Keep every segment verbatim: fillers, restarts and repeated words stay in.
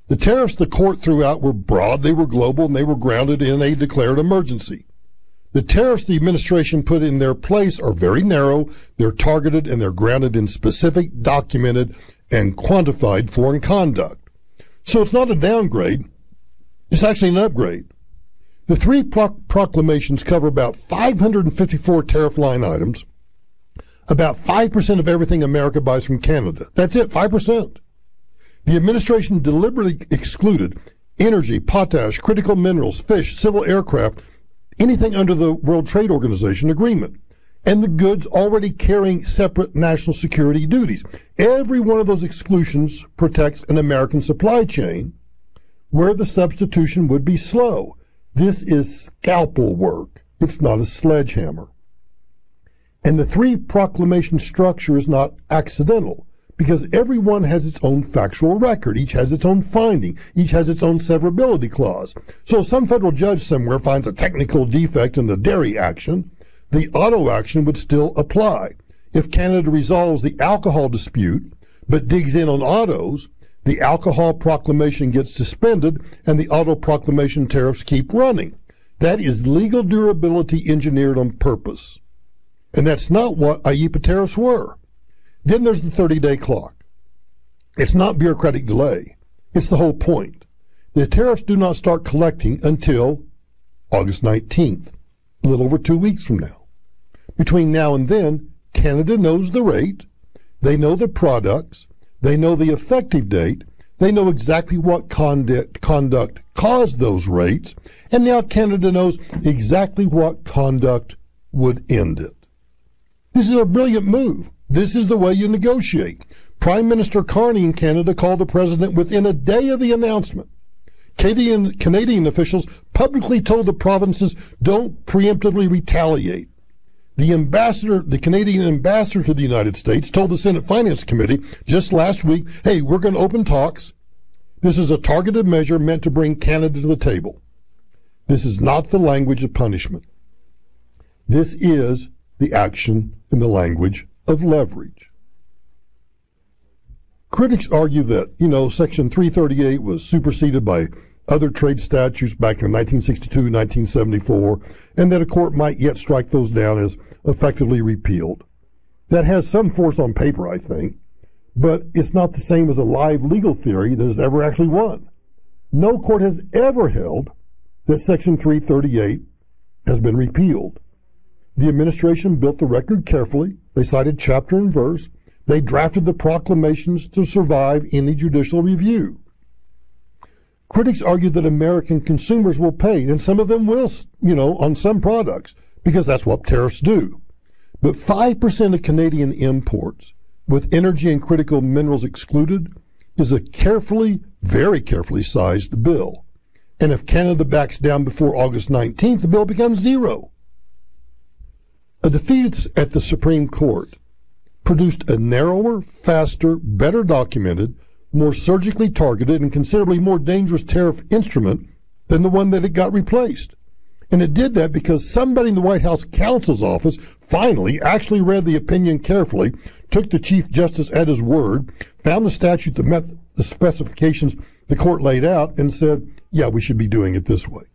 The tariffs the court threw out were broad, they were global, and they were grounded in a declared emergency. The tariffs the administration put in their place are very narrow, they're targeted, and they're grounded in specific, documented, and quantified foreign conduct. So it's not a downgrade, it's actually an upgrade. The three pro- proclamations cover about five hundred fifty-four tariff line items, about five percent of everything America buys from Canada. That's it, five percent. The administration deliberately excluded energy, potash, critical minerals, fish, civil aircraft, anything under the World Trade Organization agreement, and the goods already carrying separate national security duties. Every one of those exclusions protects an American supply chain where the substitution would be slow. This is scalpel work. It's not a sledgehammer. And the three proclamation structure is not accidental, because every one has its own factual record. Each has its own finding. Each has its own severability clause. So if some federal judge somewhere finds a technical defect in the dairy action, the auto action would still apply. If Canada resolves the alcohol dispute but digs in on autos, the alcohol proclamation gets suspended and the auto proclamation tariffs keep running. That is legal durability engineered on purpose. And that's not what I E P A tariffs were. Then there's the thirty-day clock. It's not bureaucratic delay. It's the whole point. The tariffs do not start collecting until August nineteenth, a little over two weeks from now. Between now and then, Canada knows the rate, they know the products, they know the effective date, they know exactly what conduct, conduct caused those rates, and now Canada knows exactly what conduct would end it. This is a brilliant move. This is the way you negotiate. Prime Minister Carney in Canada called the president within a day of the announcement. Canadian, Canadian officials publicly told the provinces, don't preemptively retaliate. The ambassador, the Canadian ambassador to the United States told the Senate Finance Committee just last week, hey, we're going to open talks. This is a targeted measure meant to bring Canada to the table. This is not the language of punishment. This is the action in the language of leverage. Critics argue that, you know, Section three thirty-eight was superseded by other trade statutes back in nineteen sixty-two, nineteen seventy-four, and that a court might yet strike those down as effectively repealed. That has some force on paper, I think, but it's not the same as a live legal theory that has ever actually won. No court has ever held that Section three thirty-eight has been repealed. The administration built the record carefully. They cited chapter and verse. They drafted the proclamations to survive any judicial review. Critics argue that American consumers will pay, and some of them will, you know, on some products, because that's what tariffs do. But five percent of Canadian imports, with energy and critical minerals excluded, is a carefully, very carefully sized bill. And if Canada backs down before August nineteenth, the bill becomes zero. A defeat at the Supreme Court produced a narrower, faster, better documented, more surgically targeted, and considerably more dangerous tariff instrument than the one that it got replaced. And it did that because somebody in the White House counsel's office finally actually read the opinion carefully, took the Chief Justice at his word, found the statute that met the specifications the court laid out, and said, yeah, we should be doing it this way.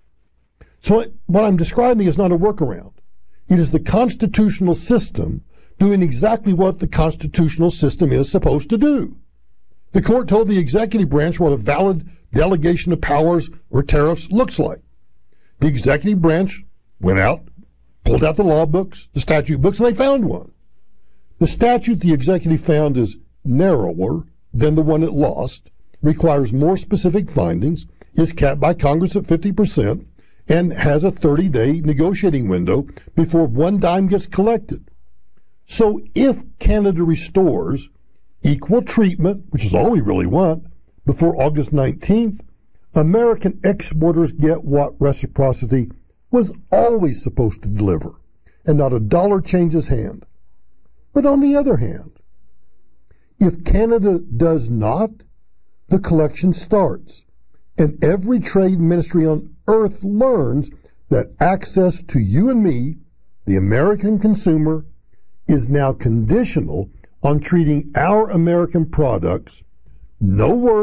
So what I'm describing is not a workaround. It is the constitutional system doing exactly what the constitutional system is supposed to do. The court told the executive branch what a valid delegation of powers or tariffs looks like. The executive branch went out, pulled out the law books, the statute books, and they found one. The statute the executive found is narrower than the one it lost, requires more specific findings, is capped by Congress at fifty percent, and has a thirty-day negotiating window before one dime gets collected. So if Canada restores equal treatment, which is all we really want, before August nineteenth, American exporters get what reciprocity was always supposed to deliver, and not a dollar changes hand. But on the other hand, if Canada does not, the collection starts, and every trade ministry on earth learns that access to you and me, the American consumer, is now conditional on treating our American products no worse